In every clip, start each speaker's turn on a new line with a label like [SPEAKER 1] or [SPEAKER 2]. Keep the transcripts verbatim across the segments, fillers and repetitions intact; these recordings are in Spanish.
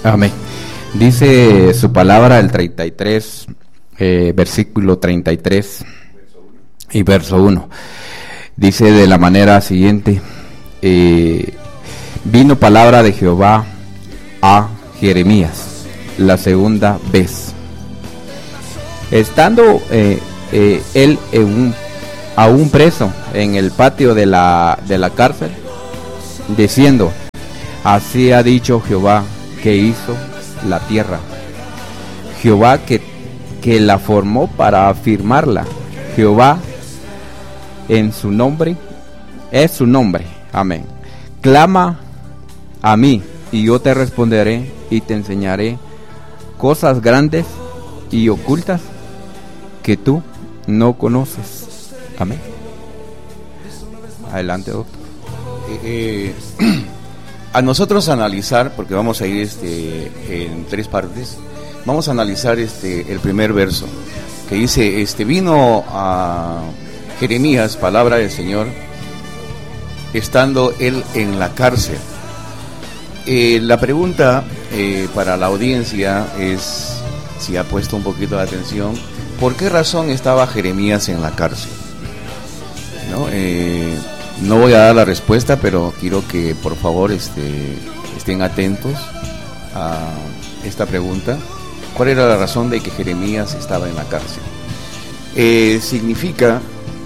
[SPEAKER 1] Amén. Dice su palabra el treinta y tres, eh, versículo treinta y tres y verso uno. Dice de la manera siguiente: eh, vino palabra de Jehová a Jeremías la segunda vez, estando eh, eh, él en un, aún preso en el patio de la, de la cárcel, diciendo: así ha dicho Jehová, que hizo la tierra, Jehová que, que la formó para afirmarla, Jehová en su nombre, es su nombre, amén. Clama a mí y yo te responderé y te enseñaré cosas grandes y ocultas que tú no conoces, amén. Adelante, doctor.
[SPEAKER 2] Eh, eh, a nosotros analizar, porque vamos a ir este en tres partes, vamos a analizar este el primer verso que dice: este vino a Jeremías, palabra del Señor, estando él en la cárcel. Eh, la pregunta eh, para la audiencia es, si ha puesto un poquito de atención, ¿por qué razón estaba Jeremías en la cárcel? ¿No? Eh, no voy a dar la respuesta, pero quiero que por favor este, estén atentos a esta pregunta. ¿Cuál era la razón de que Jeremías estaba en la cárcel? Eh, significa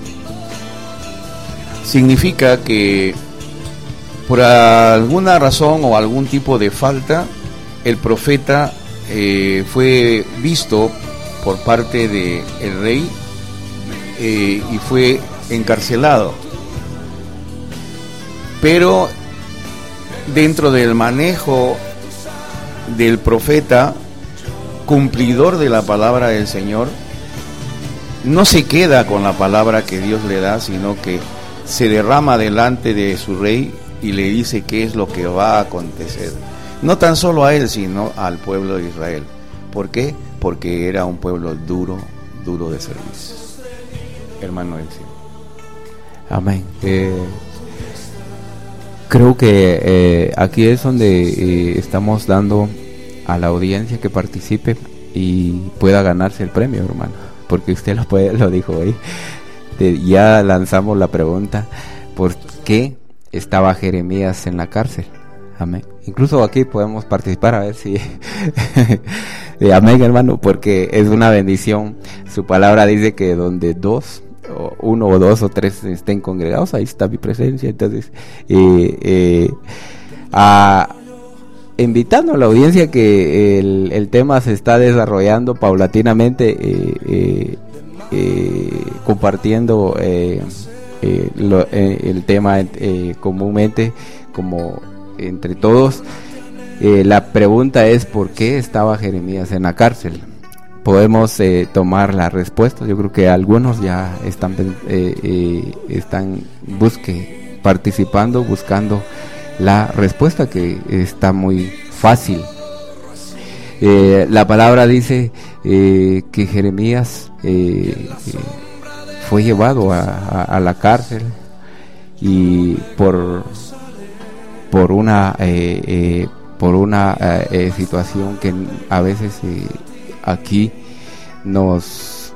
[SPEAKER 2] significa que por alguna razón o algún tipo de falta, el profeta eh, fue visto por parte del rey eh, y fue encarcelado. Pero dentro del manejo del profeta, cumplidor de la palabra del Señor, no se queda con la palabra que Dios le da, sino que se derrama delante de su rey y le dice qué es lo que va a acontecer. No tan solo a él, sino al pueblo de Israel. ¿Por qué? Porque era un pueblo duro, duro de servicio. Hermano Elcio.
[SPEAKER 1] Amén. Eh, creo que eh, aquí es donde eh, estamos dando a la audiencia que participe y pueda ganarse el premio, hermano, porque usted lo, puede, lo dijo hoy. De, ya lanzamos la pregunta: ¿por qué estaba Jeremías en la cárcel? Amén. Incluso aquí podemos participar, a ver si amén, hermano, porque es una bendición. Su palabra dice que donde dos o uno o dos o tres estén congregados, ahí está mi presencia. Entonces eh, eh, a, invitando a la audiencia que el, el tema se está desarrollando paulatinamente, eh, eh, eh, compartiendo eh, eh, lo, eh, el tema eh, comúnmente como entre todos. Eh, la pregunta es: ¿por qué estaba Jeremías en la cárcel? Podemos eh, tomar la respuesta. Yo creo que algunos ya están eh, eh, están busque participando, buscando la respuesta, que está muy fácil. Eh, la palabra dice eh, que Jeremías eh, eh, fue llevado a, a, a la cárcel y por por una eh, eh, por una eh, situación que a veces eh, aquí nos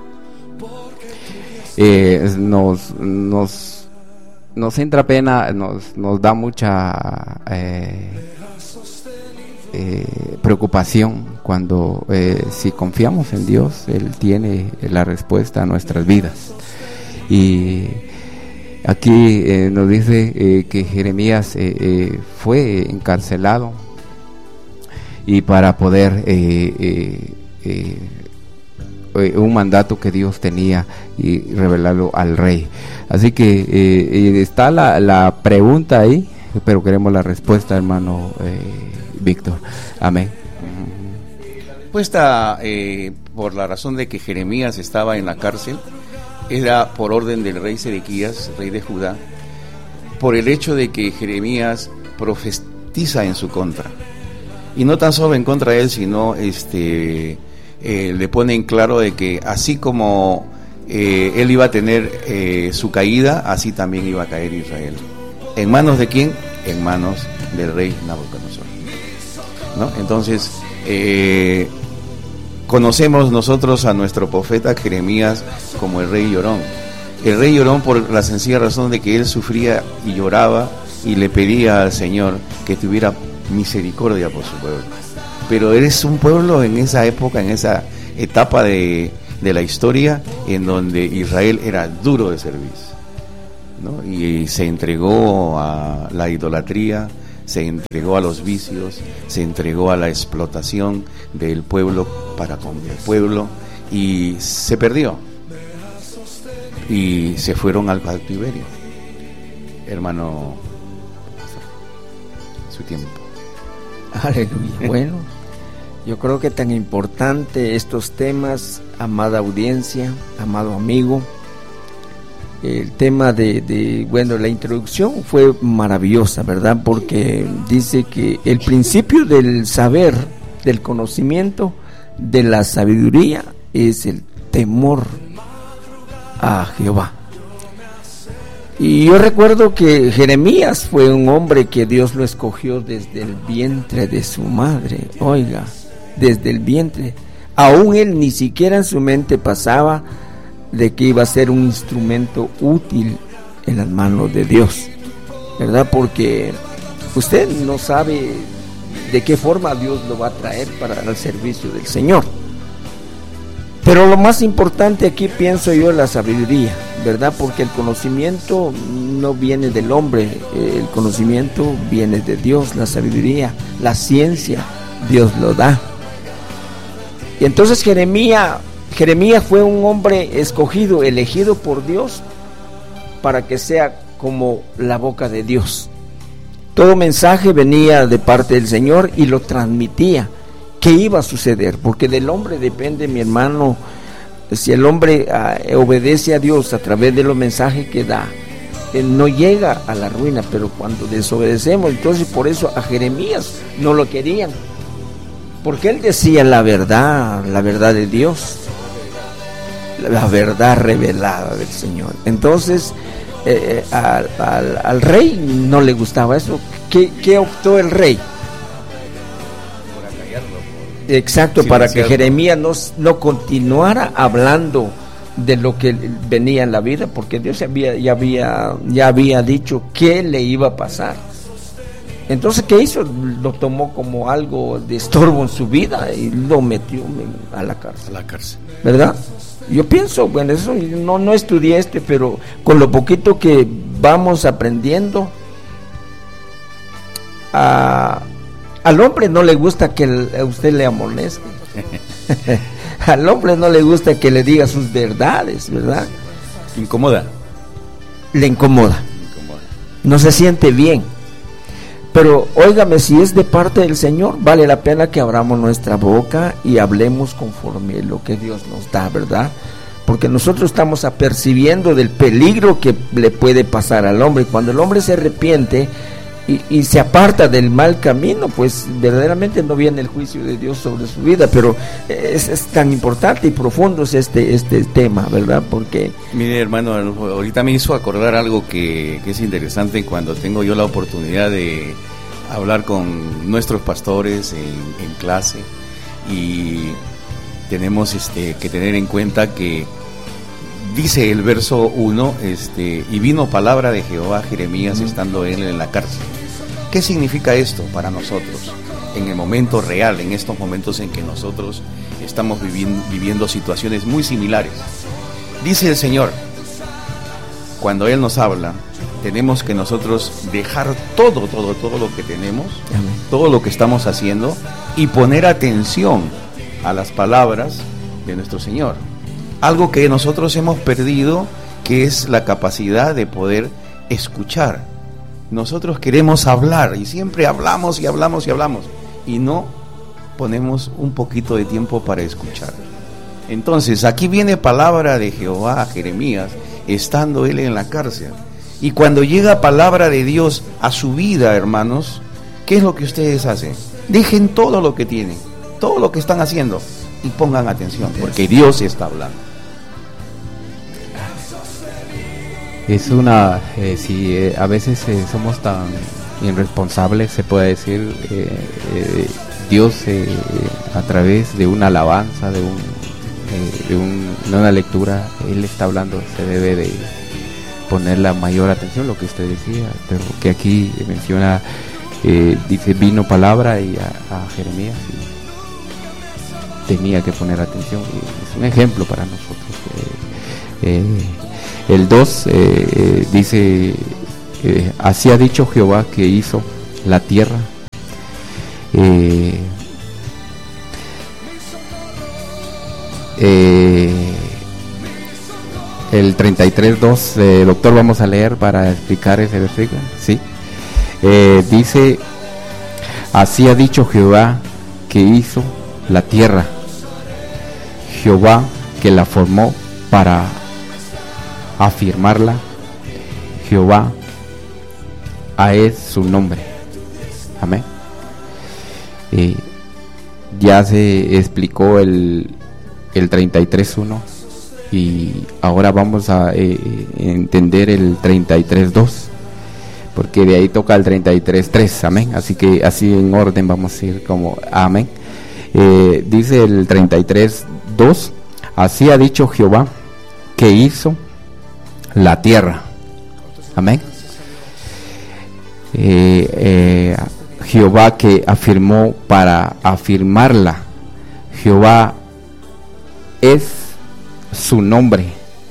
[SPEAKER 1] eh, nos nos nos entra pena, nos nos da mucha eh, eh, preocupación cuando eh, si confiamos en Dios, Él tiene la respuesta a nuestras vidas. Y aquí eh, nos dice eh, que Jeremías eh, eh, fue encarcelado, y para poder eh, eh, eh, un mandato que Dios tenía y revelarlo al rey. Así que eh, eh, está la, la pregunta ahí, pero queremos la respuesta, hermano eh, Víctor. Amén.
[SPEAKER 2] La respuesta, eh, por la razón de que Jeremías estaba en la cárcel, era por orden del rey Sedequías, rey de Judá, por el hecho de que Jeremías profetiza en su contra. Y no tan solo en contra de él, sino este eh, le pone en claro de que así como eh, él iba a tener eh, su caída, así también iba a caer Israel. ¿En manos de quién? En manos del rey Nabucodonosor. ¿no? Entonces, eh, conocemos nosotros a nuestro profeta Jeremías como el rey llorón. El rey llorón por la sencilla razón de que él sufría y lloraba y le pedía al Señor que tuviera misericordia por su pueblo. Pero eres un pueblo en esa época, en esa etapa de, de la historia, en donde Israel era duro de servir, ¿no? Y se entregó a la idolatría, se entregó a los vicios, se entregó a la explotación del pueblo para con el pueblo, y se perdió y se fueron al cautiverio. Hermano, su tiempo.
[SPEAKER 3] Aleluya. Bueno, yo creo que tan importante estos temas, amada audiencia, amado amigo. El tema de, de, bueno, la introducción fue maravillosa, ¿verdad? Porque dice que el principio del saber, del conocimiento, de la sabiduría, es el temor a Jehová. Y yo recuerdo que Jeremías fue un hombre que Dios lo escogió desde el vientre de su madre. Oiga, desde el vientre. Aún él ni siquiera en su mente pasaba de que iba a ser un instrumento útil en las manos de Dios, ¿verdad? Porque usted no sabe de qué forma Dios lo va a traer para el servicio del Señor. Pero lo más importante aquí, pienso yo, es la sabiduría, ¿verdad? Porque el conocimiento no viene del hombre, el conocimiento viene de Dios, la sabiduría, la ciencia, Dios lo da. Y entonces Jeremías Jeremías fue un hombre escogido, elegido por Dios para que sea como la boca de Dios. Todo mensaje venía de parte del Señor y lo transmitía. ¿Qué iba a suceder? Porque del hombre depende, mi hermano, si el hombre uh, obedece a Dios a través de los mensajes que da, él no llega a la ruina, pero cuando desobedecemos, entonces por eso a Jeremías no lo querían, porque él decía la verdad, la verdad de Dios, la verdad revelada del Señor. Entonces eh, al, al, al rey no le gustaba eso. ¿Qué, qué optó el rey? Exacto, sí, para que Jeremías no, no continuara hablando de lo que venía en la vida, porque Dios ya había, ya había, ya había dicho qué le iba a pasar. Entonces, ¿qué hizo? Lo tomó como algo de estorbo en su vida y lo metió a la cárcel.
[SPEAKER 2] A la cárcel.
[SPEAKER 3] ¿Verdad? Yo pienso, bueno, eso no, no estudié este, pero con lo poquito que vamos aprendiendo, a, al hombre no le gusta que el, a usted le amoneste. Al hombre no le gusta que le diga sus verdades, ¿verdad?
[SPEAKER 2] Incomoda.
[SPEAKER 3] Le incomoda.
[SPEAKER 2] Incomoda.
[SPEAKER 3] No se siente bien. Pero óigame, si es de parte del Señor, vale la pena que abramos nuestra boca y hablemos conforme lo que Dios nos da, ¿verdad? Porque nosotros estamos apercibiendo del peligro que le puede pasar al hombre. Cuando el hombre se arrepiente y, y se aparta del mal camino, pues verdaderamente no viene el juicio de Dios sobre su vida. Pero es, es tan importante y profundo es este, este tema, ¿verdad? Porque...
[SPEAKER 2] Mire, hermano, ahorita me hizo acordar algo que, que es interesante cuando tengo yo la oportunidad de hablar con nuestros pastores en, en clase, y tenemos este, que tener en cuenta que dice el verso uno, este, y vino palabra de Jehová a Jeremías mm. estando él en la cárcel. ¿Qué significa esto para nosotros en el momento real, en estos momentos en que nosotros estamos viviendo, viviendo situaciones muy similares? Dice el Señor, cuando Él nos habla, tenemos que nosotros dejar todo, todo, todo lo que tenemos, Amén. Todo lo que estamos haciendo, y poner atención a las palabras de nuestro Señor. Algo que nosotros hemos perdido, que es la capacidad de poder escuchar. Nosotros queremos hablar y siempre hablamos y hablamos y hablamos y no ponemos un poquito de tiempo para escuchar. Entonces aquí viene palabra de Jehová a Jeremías estando él en la cárcel, y cuando llega palabra de Dios a su vida, hermanos, ¿qué es lo que ustedes hacen? Dejen todo lo que tienen, todo lo que están haciendo, y pongan atención, porque Dios está hablando.
[SPEAKER 1] Es una, eh, si eh, a veces eh, somos tan irresponsable, se puede decir. eh, eh, Dios eh, a través de una alabanza, de, un, eh, de, un, de una lectura, Él está hablando, se debe de poner la mayor atención, lo que usted decía, pero que aquí menciona, eh, dice, vino palabra y a, a Jeremías y tenía que poner atención, y es un ejemplo para nosotros. Eh, eh, el dos eh, dice, eh, así ha dicho Jehová que hizo la tierra. Eh, eh, el treinta y tres dos, eh, doctor, vamos a leer para explicar ese versículo. Sí, eh, dice, así ha dicho Jehová que hizo la tierra, Jehová que la formó para afirmarla, Jehová a es su nombre. Amén. Eh, ya se explicó el, el treinta y tres uno y ahora vamos a eh, entender el treinta y tres dos, porque de ahí toca el treinta y tres tres, amén. Así que así en orden vamos a ir como amén. Eh, dice el treinta y tres dos, así ha dicho Jehová que hizo la tierra, amén. Eh, eh, Jehová que afirmó para afirmarla, Jehová es su nombre.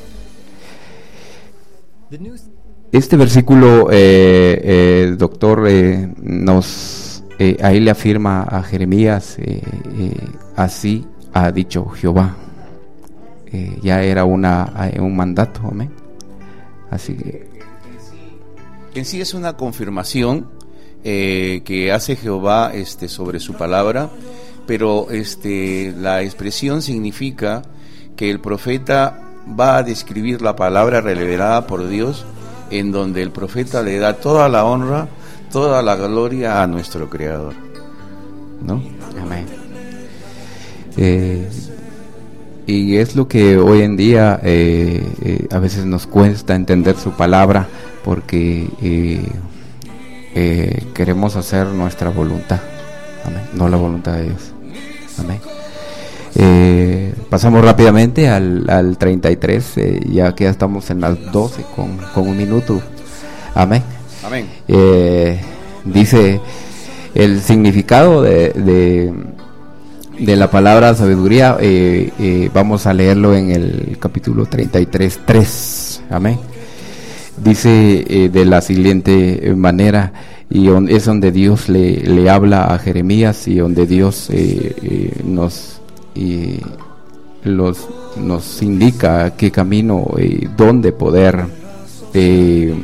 [SPEAKER 1] Este versículo, eh, eh, doctor, eh, nos eh, ahí le afirma a Jeremías, eh, eh, así ha dicho Jehová. Eh, ya era una un mandato, amén. Así que
[SPEAKER 2] en sí es una confirmación Eh, que hace Jehová este, sobre su palabra, pero este, la expresión significa que el profeta va a describir la palabra revelada por Dios, en donde el profeta le da toda la honra, toda la gloria a nuestro Creador, ¿no?
[SPEAKER 1] Amén. Eh, y es lo que hoy en día eh, eh, a veces nos cuesta entender su palabra, porque eh, Eh, queremos hacer nuestra voluntad, amén, no la voluntad de Dios, amén. Eh, pasamos rápidamente al, al treinta y tres, eh, ya que ya estamos en las doce con, con un minuto, amén.
[SPEAKER 2] Amén.
[SPEAKER 1] Eh, dice el significado de, de, de la palabra sabiduría, eh, eh, vamos a leerlo en el capítulo treinta y tres tres, amén. Dice eh, de la siguiente manera, y on, es donde Dios le, le habla a Jeremías, y donde Dios eh, eh, nos eh, los, nos indica qué camino y eh, dónde poder eh,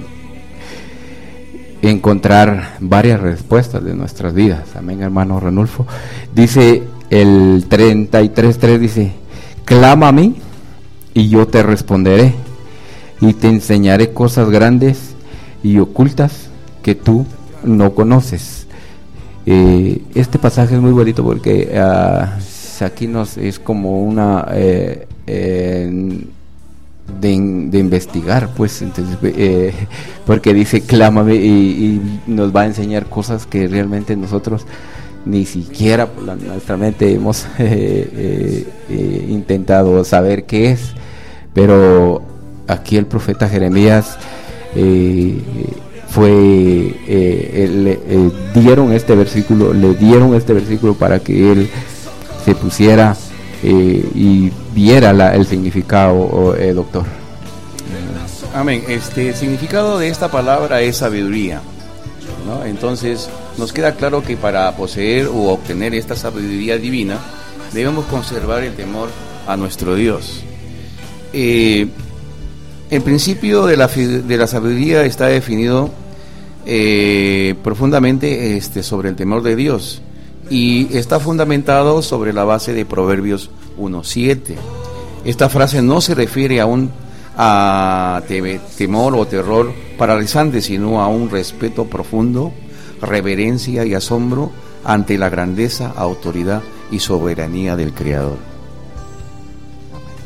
[SPEAKER 1] encontrar varias respuestas de nuestras vidas. Amén, hermano Ranulfo. Dice el treinta y tres tres, dice, clama a mí y yo te responderé, y te enseñaré cosas grandes y ocultas que tú no conoces. Eh, este pasaje es muy bonito porque uh, aquí nos es como una eh, eh, de, de investigar, pues, entonces, eh, porque dice clámame, y, y nos va a enseñar cosas que realmente nosotros ni siquiera por la, nuestra mente hemos eh, eh, eh, intentado saber qué es, pero aquí el profeta Jeremías eh, fue eh, le eh, dieron este versículo, le dieron este versículo para que él se pusiera eh, y viera la, el significado, eh, doctor.
[SPEAKER 2] Amén. Este, el significado de esta palabra es sabiduría, ¿no? Entonces nos queda claro que para poseer o obtener esta sabiduría divina debemos conservar el temor a nuestro Dios. Eh, El principio de la, de la sabiduría está definido eh, profundamente este, sobre el temor de Dios, y está fundamentado sobre la base de Proverbios uno siete. Esta frase no se refiere a un a te, temor o terror paralizante, sino a un respeto profundo, reverencia y asombro ante la grandeza, autoridad y soberanía del Creador.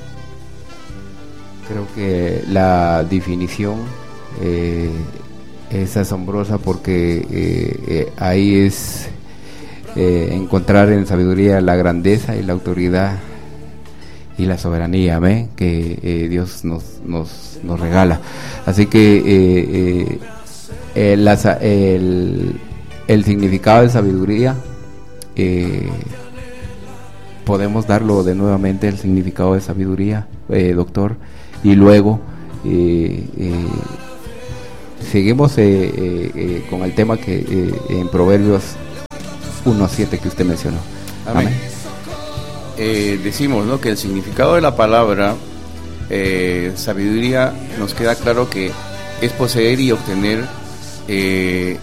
[SPEAKER 1] Creo que la definición eh, es asombrosa porque eh, eh, ahí es eh, encontrar en sabiduría la grandeza y la autoridad y la soberanía, amén, que eh, Dios nos, nos, nos regala. Así que eh, eh, el, el, el significado de sabiduría eh, podemos darlo de nuevamente, el significado de sabiduría, eh, doctor, y luego eh, eh, seguimos eh, eh, eh, con el tema que eh, en Proverbios uno siete que usted mencionó.
[SPEAKER 2] Amén. Amén. Eh, decimos, ¿no?, que el significado de la palabra eh, sabiduría, nos queda claro que es poseer y obtener eh,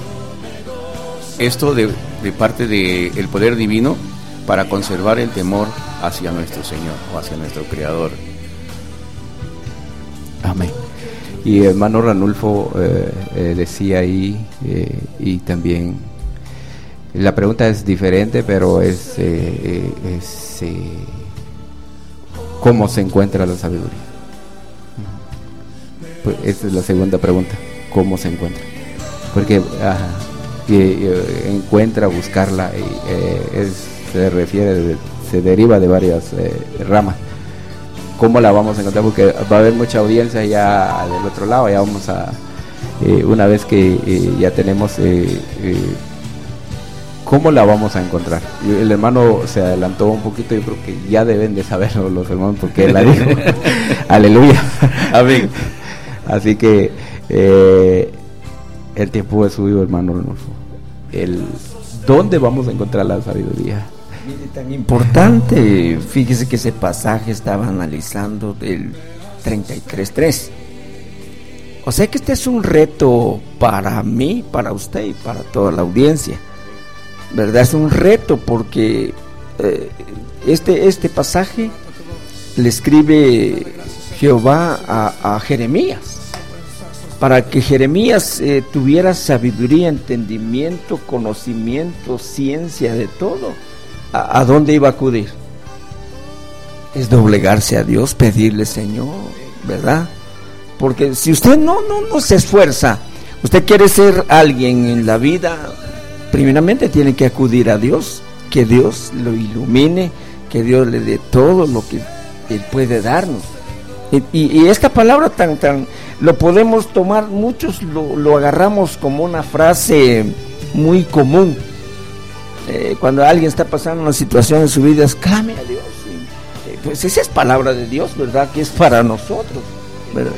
[SPEAKER 2] esto de, de parte del poder divino para conservar el temor hacia nuestro Señor o hacia nuestro Creador.
[SPEAKER 1] Amén. Y hermano Ranulfo eh, eh, decía ahí, eh, y también la pregunta es diferente, pero es, eh, es eh, ¿cómo se encuentra la sabiduría? Pues esa es la segunda pregunta, ¿cómo se encuentra? Porque ajá, y, y, encuentra, buscarla, y, eh, es, se refiere, de, se deriva de varias eh, ramas. ¿Cómo la vamos a encontrar? Porque va a haber mucha audiencia ya del otro lado, ya vamos a, eh, una vez que eh, ya tenemos... Eh, eh, ¿cómo la vamos a encontrar? El hermano se adelantó un poquito, yo creo que ya deben de saberlo los hermanos porque él la dijo. Aleluya. Amén. Así que eh, el tiempo es suyo, hermano Ranulfo. El, ¿dónde vamos a encontrar la sabiduría?
[SPEAKER 3] Mire, tan importante, fíjese que ese pasaje estaba analizando del treinta y tres tres. O sea que este es un reto para mí, para usted y para toda la audiencia. ¿Verdad? Es un reto porque eh, este, este pasaje le escribe Jehová a, a Jeremías, para que Jeremías eh, tuviera sabiduría, entendimiento, conocimiento, ciencia de todo. ¿A, a dónde iba a acudir? Es doblegarse a Dios, pedirle, Señor, ¿verdad? Porque si usted no, no, no se esfuerza, usted quiere ser alguien en la vida, primeramente tiene que acudir a Dios, que Dios lo ilumine, que Dios le dé todo lo que Él puede darnos. Y, y, y esta palabra tan tan lo podemos tomar, muchos lo, lo agarramos como una frase muy común. Eh, cuando alguien está pasando una situación en su vida, es clame a Dios. Y, eh, pues esa es palabra de Dios, ¿verdad? Que es para nosotros, ¿verdad?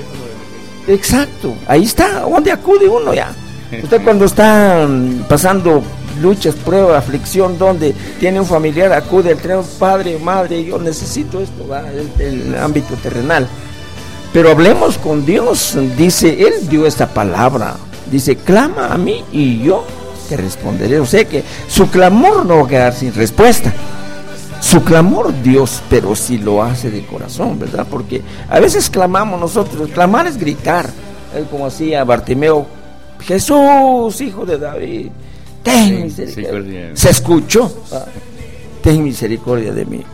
[SPEAKER 3] Exacto, ahí está, ¿dónde acude uno ya? Usted cuando está pasando luchas, pruebas, aflicción, donde tiene un familiar, acude al tren, padre, madre, yo necesito esto, va, el, el ámbito terrenal. Pero hablemos con Dios, dice, Él dio esta palabra, dice, clama a mí y yo te responderé. O sea que su clamor no va a quedar sin respuesta. Su clamor Dios, pero si lo hace de corazón, ¿verdad? Porque a veces clamamos nosotros, clamar es gritar, él como hacía Bartimeo, Jesús, hijo de David, ten misericordia. Se escuchó, ah, ten misericordia de mí.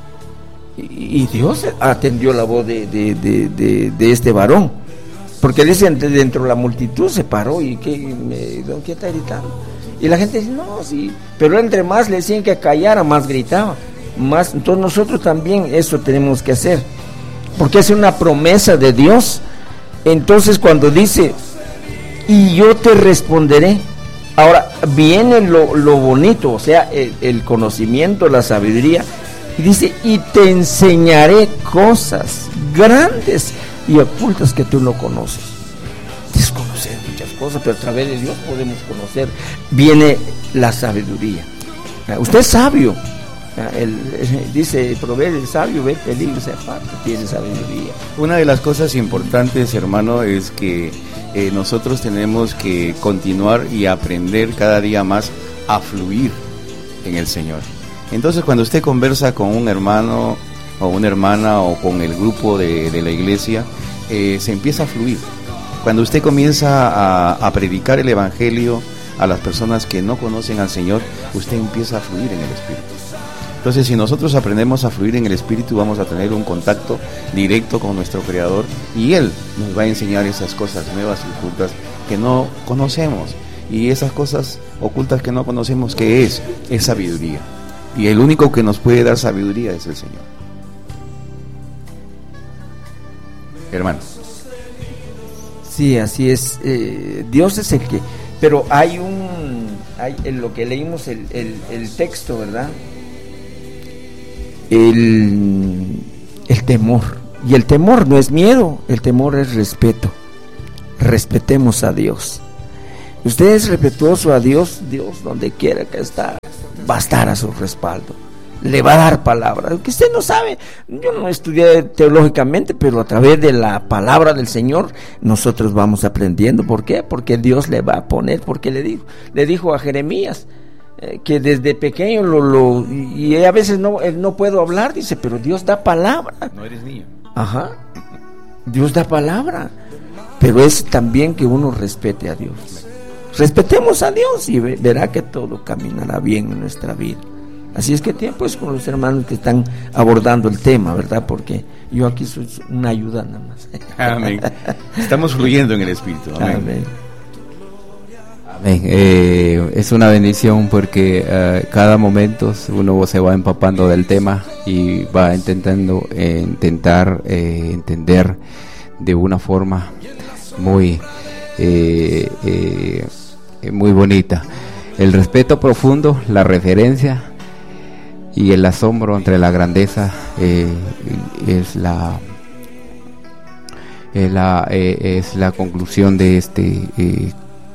[SPEAKER 3] Y, y Dios atendió la voz de, de, de, de, de este varón, porque dicen dentro de la multitud se paró y ¿qué, me, ¿qué está gritando? Y la gente dice, no, sí, pero entre más le decían que callara, más gritaba, más. Entonces nosotros también eso tenemos que hacer, porque es una promesa de Dios. Entonces cuando dice y yo te responderé, ahora viene lo, lo bonito, o sea, el, el conocimiento, la sabiduría, y dice, y te enseñaré cosas grandes y ocultas que tú no conoces. Desconocer muchas cosas, pero a través de Dios podemos conocer. Viene la sabiduría. Usted es sabio. El, el, dice el proverbio, el sabio ve peligro, se aparta, tiene sabiduría.
[SPEAKER 2] Una de las cosas importantes, hermano, es que eh, nosotros tenemos que continuar y aprender cada día más a fluir en el Señor. Entonces, cuando usted conversa con un hermano o una hermana o con el grupo de, de la iglesia, eh, se empieza a fluir. Cuando usted comienza a, a predicar el evangelio a las personas que no conocen al Señor, usted empieza a fluir en el Espíritu. Entonces, si nosotros aprendemos a fluir en el Espíritu, vamos a tener un contacto directo con nuestro Creador y Él nos va a enseñar esas cosas nuevas y ocultas que no conocemos. Y esas cosas ocultas que no conocemos, ¿qué es? Es sabiduría. Y el único que nos puede dar sabiduría es el Señor. Hermano.
[SPEAKER 3] Sí, así es. Eh, Dios es el que... Pero hay un... Hay, en lo que leímos el, el, el texto, ¿verdad? El, el temor. Y el temor no es miedo, el temor es respeto. Respetemos a Dios. Usted es respetuoso a Dios, Dios donde quiera que está, va a estar a su respaldo. Le va a dar palabra, que usted no sabe. Yo no estudié teológicamente, pero a través de la palabra del Señor nosotros vamos aprendiendo. ¿Por qué? Porque Dios le va a poner, porque le dijo, le dijo a Jeremías eh, que desde pequeño lo, lo y a veces no, él no puedo hablar, dice, pero Dios da palabra.
[SPEAKER 2] No eres niño.
[SPEAKER 3] Ajá. Dios da palabra, pero es también que uno respete a Dios. Respetemos a Dios y verá que todo caminará bien en nuestra vida. Así es que tiempo es con los hermanos que están abordando el tema, ¿verdad? Porque yo aquí soy una ayuda nada más.
[SPEAKER 2] Amén. Estamos fluyendo en el Espíritu. Amén.
[SPEAKER 3] Amén.
[SPEAKER 1] Amén. Eh, es una bendición porque uh, cada momento uno se va empapando del tema y va intentando eh, intentar eh, entender de una forma muy eh, eh, muy bonita. El respeto profundo, la referencia y el asombro entre la grandeza eh, es la es la eh, es la conclusión de este eh,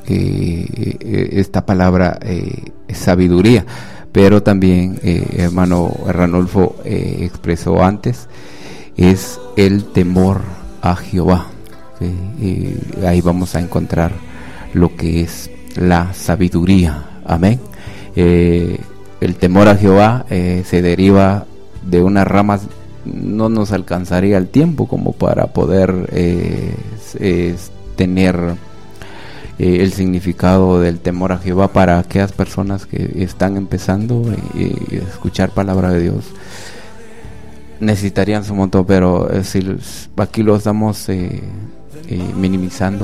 [SPEAKER 1] eh, esta palabra eh, sabiduría. Pero también eh, hermano Ranulfo eh, expresó antes, es el temor a Jehová. ¿Sí? Y ahí vamos a encontrar lo que es la sabiduría. Amén. Eh, el temor a Jehová eh, se deriva de unas ramas, no nos alcanzaría el tiempo como para poder eh, eh, tener eh, el significado del temor a Jehová para aquellas personas que están empezando a eh, eh, escuchar palabra de Dios. Necesitarían su montón, pero eh, si aquí lo estamos eh, eh, minimizando.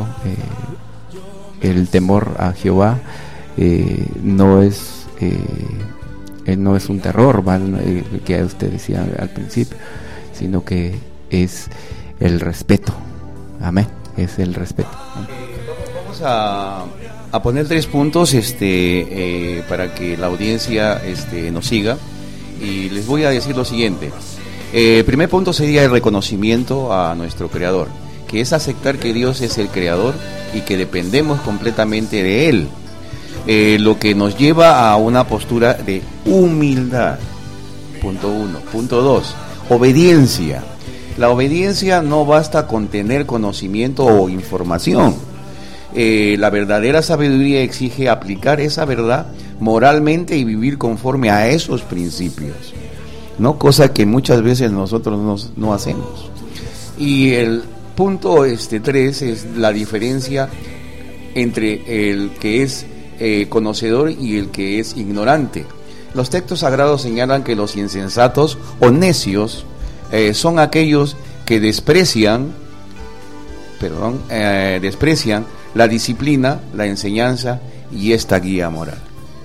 [SPEAKER 1] Eh, el temor a Jehová eh, no es eh, eh, no es un terror, ¿vale? Eh, que usted decía al principio, sino que es el respeto. Amén. Es el respeto.
[SPEAKER 2] Vamos a, a poner tres puntos este eh, para que la audiencia este nos siga, y les voy a decir lo siguiente. El eh, primer punto sería el reconocimiento a nuestro Creador, que es aceptar que Dios es el Creador y que dependemos completamente de Él, eh, lo que nos lleva a una postura de humildad. Punto uno. Punto dos, obediencia. La obediencia no basta con tener conocimiento o información. Eh, la verdadera sabiduría exige aplicar esa verdad moralmente y vivir conforme a esos principios, ¿no? Cosa que muchas veces nosotros no, no hacemos. Y el punto este tres es la diferencia entre el que es eh, conocedor y el que es ignorante. Los textos sagrados señalan que los insensatos o necios eh, son aquellos que desprecian, perdón, eh, desprecian la disciplina, la enseñanza y esta guía moral.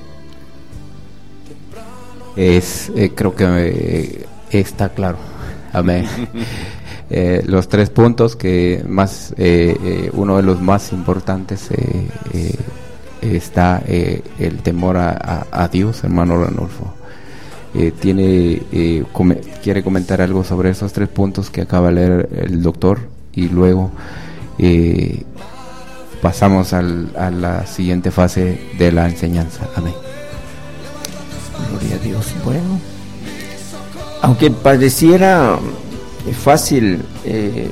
[SPEAKER 1] Es, eh, creo que eh, está claro. Amén. eh, los tres puntos que más, eh, eh, uno de los más importantes eh, eh, está eh, el temor a, a, a Dios, hermano Ranulfo. Eh, tiene eh, come, quiere comentar algo sobre esos tres puntos que acaba de leer el doctor, y luego eh, pasamos al, a la siguiente fase de la enseñanza. Amén.
[SPEAKER 3] Gloria a Dios. Bueno, aunque pareciera fácil eh,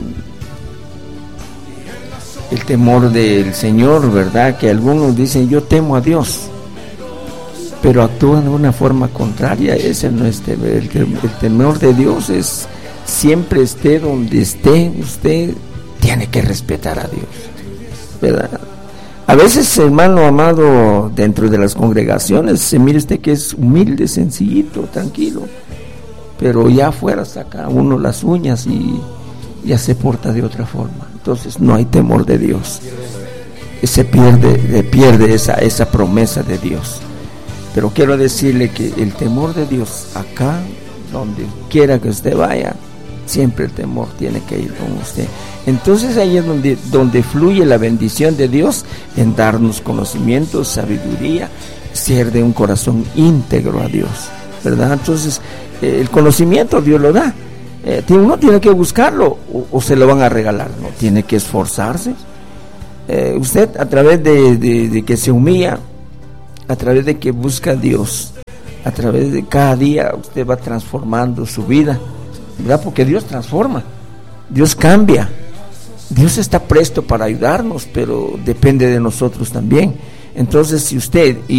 [SPEAKER 3] el temor del Señor, ¿verdad? Que algunos dicen yo temo a Dios, pero actúan de una forma contraria. Ese no es el, el temor de Dios es siempre esté donde esté, usted tiene que respetar a Dios, ¿verdad? A veces, hermano amado, dentro de las congregaciones se mire usted que es humilde, sencillito, tranquilo, pero ya afuera saca uno las uñas y ya se porta de otra forma. Entonces no hay temor de Dios. se pierde, pierde esa, esa promesa de Dios. Pero quiero decirle que el temor de Dios, acá, donde quiera que usted vaya, siempre el temor tiene que ir con usted. Entonces ahí es donde, donde fluye la bendición de Dios en darnos conocimiento, sabiduría, ser de un corazón íntegro a Dios, ¿verdad? Entonces eh, el conocimiento Dios lo da. Eh, uno tiene que buscarlo o, o se lo van a regalar, no tiene que esforzarse. Eh, usted a través de, de, de que se humilla, a través de que busca a Dios, a través de cada día usted va transformando su vida, ¿verdad? Porque Dios transforma, Dios cambia, Dios está presto para ayudarnos, pero depende de nosotros también. Entonces si usted